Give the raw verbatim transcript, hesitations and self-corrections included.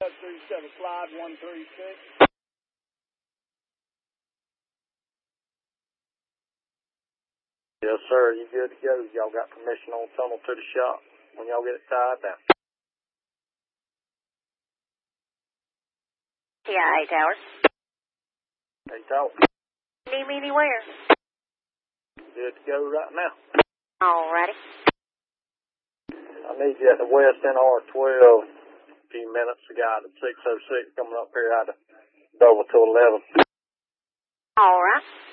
three seven, slide one three six. Yes, sir. You good to go? Y'all got permission on tunnel to the shop when y'all get it tied down. Yeah, eight towers. Hey, Tower. Need me anywhere? Good to go right now. Alrighty. I need you at the west N R twelve. A few minutes. We got the six oh six coming up here out of Dover to eleven. Alright.